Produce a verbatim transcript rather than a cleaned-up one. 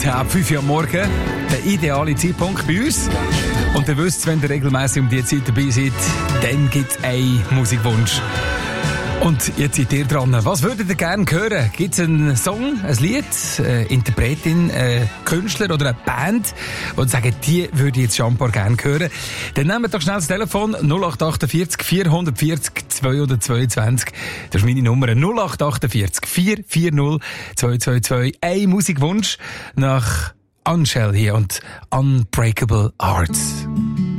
ab fünf Uhr am Morgen, der ideale Zeitpunkt bei uns. Und ihr wisst, wenn ihr regelmäßig um diese Zeit dabei seid, dann gibt es einen Musikwunsch. Und jetzt seid ihr dran. Was würdet ihr gerne hören? Gibt es einen Song, ein Lied, eine Interpretin, einen Künstler oder eine Band, die sagen, die würde ich jetzt schon ein paar gerne hören? Dann nehmt doch schnell das Telefon null acht achtundvierzig vierhundertvierzig zweihundertzweiundzwanzig. Das ist meine Nummer null acht achtundvierzig vier vier null zwei zwei zwei. Ein Musikwunsch nach Angel hier und Unbreakable Hearts.